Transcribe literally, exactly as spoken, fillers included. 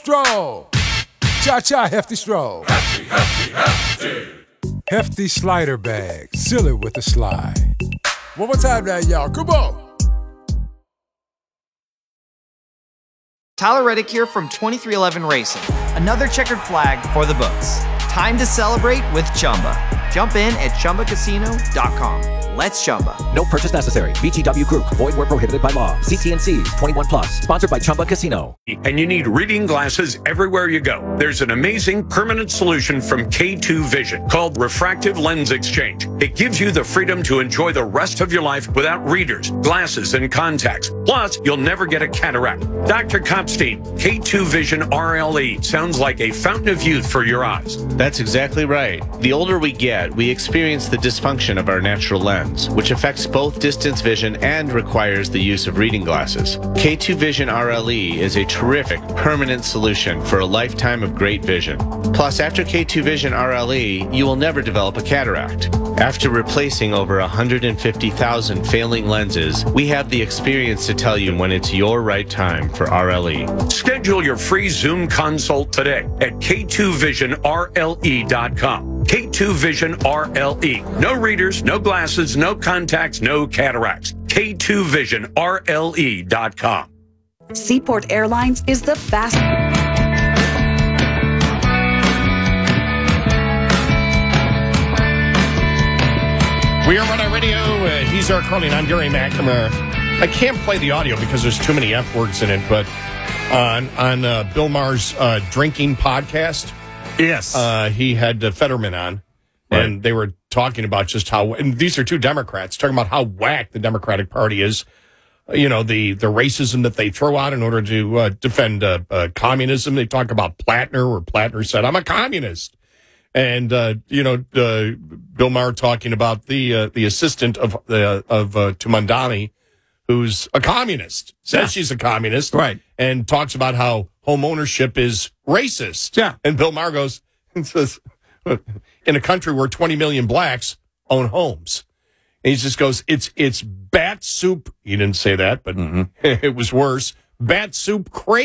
stroll. Cha-cha, hefty stroll. Hefty, hefty, hefty. Hefty slider bag. Seal it with a slide. One more time now, y'all. Come on. Tyler Reddick here from twenty-three eleven Racing. Another checkered flag for the books. Time to celebrate with Chumba. Jump in at Chumba Casino dot com. Let's Chumba. No purchase necessary. V G W Group. Void where prohibited by law. See T and C's. twenty-one plus. Sponsored by Chumba Casino. And you need reading glasses everywhere you go. There's an amazing permanent solution from K two Vision called Refractive Lens Exchange. It gives you the freedom to enjoy the rest of your life without readers, glasses, and contacts. Plus, you'll never get a cataract. Doctor Kopstein, K two Vision R L E sounds like a fountain of youth for your eyes. That's exactly right. The older we get, we experience the dysfunction of our natural lens, which affects both distance vision and requires the use of reading glasses. K two Vision R L E is a terrific permanent solution for a lifetime of great vision. Plus, after K two Vision R L E, you will never develop a cataract. After replacing over one hundred fifty thousand failing lenses, we have the experience to tell you when it's your right time for R L E. Schedule your free Zoom consult today at K two vision R L E dot com. K two Vision R L E. No readers, no glasses, no contacts, no cataracts. K two Vision R L E dot com. Seaport Airlines is the fastest. We are on our radio. Uh, he's our Carly, and I'm Gary McNamara. I can't play the audio because there's too many F words in it, but on on uh, Bill Maher's uh, drinking podcast, yes, uh, he had uh, Fetterman on, right. and they were talking about just how, and these are two Democrats, talking about how whack the Democratic Party is. You know, the, the racism that they throw out in order to uh, defend uh, uh, communism. They talk about Plattner, where Plattner said, I'm a communist. And, uh, you know, uh, Bill Maher talking about the uh, the assistant of uh, of uh, Tumandani, who's a communist, says yeah. she's a communist, right? And talks about how home ownership is racist. Yeah. And Bill Maher goes and says, in a country where twenty million blacks own homes, and he just goes, it's it's bat soup. He didn't say that, but mm-hmm. it was worse. Bat soup crazy.